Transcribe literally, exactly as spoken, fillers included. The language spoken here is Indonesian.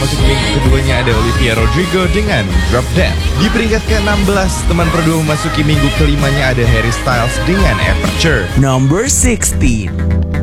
memasuki minggu keduanya ada Olivia Rodrigo dengan Drop Dead. Di peringkat ke enam belas, teman berdua memasuki minggu kelimanya ada Harry Styles dengan Aperture. Number sixteen.